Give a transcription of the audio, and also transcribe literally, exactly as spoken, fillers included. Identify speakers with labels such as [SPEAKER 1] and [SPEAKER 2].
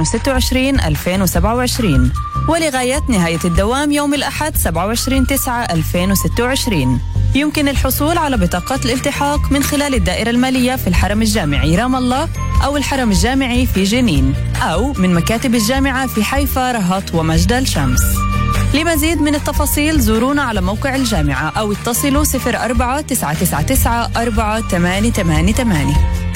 [SPEAKER 1] ألفين وستة وعشرين ألفين وسبعة وعشرين، ولغاية نهاية الدوام يوم الأحد سبعة وعشرين تسعة ألفين وستة وعشرين. يمكن الحصول على بطاقات الالتحاق من خلال الدائرة المالية في الحرم الجامعي رام الله أو الحرم الجامعي في جنين، أو من مكاتب الجامعة في حيفا رهط ومجدل شمس. لمزيد من التفاصيل زورونا على موقع الجامعة أو اتصلوا صفر أربعة تسعة تسعة تسعة أربعة ثمانية ثمانية ثمانية.